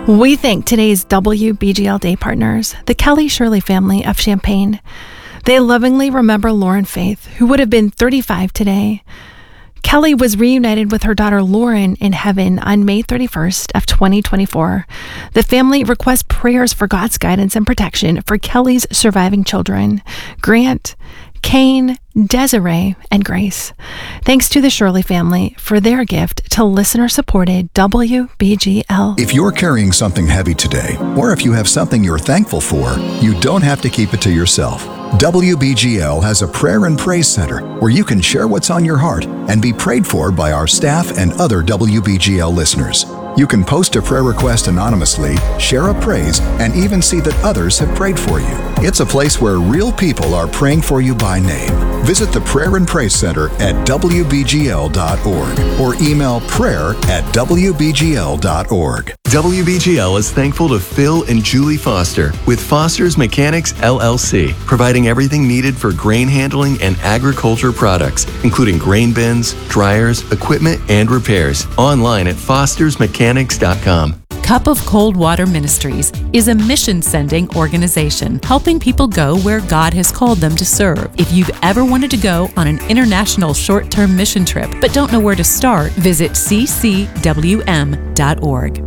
We thank today's WBGL Day partners, the Kelly Shirley family of Champaign. They lovingly remember Lauren Faith, who would have been 35 today. Kelly was reunited with her daughter Lauren in heaven on May 31st of 2024. The family requests prayers for God's guidance and protection for Kelly's surviving children, Grant, Kane, Desiree, and Grace. Thanks to the Shirley family for their gift to listener-supported WBGL. If you're carrying something heavy today, or if you have something you're thankful for, you don't have to keep it to yourself. WBGL has a prayer and praise center where you can share what's on your heart and be prayed for by our staff and other WBGL listeners. You can post a prayer request anonymously, share a praise, and even see that others have prayed for you. It's a place where real people are praying for you by name. Visit the Prayer and Praise Center at WBGL.org or email prayer@WBGL.org. WBGL is thankful to Phil and Julie Foster with Foster's Mechanics LLC, providing everything needed for grain handling and agriculture products, including grain bins, dryers, equipment, and repairs. Online at fostersmechanics.com. Cup of Cold Water Ministries is a mission-sending organization helping people go where God has called them to serve. If you've ever wanted to go on an international short-term mission trip but don't know where to start, visit ccwm.org.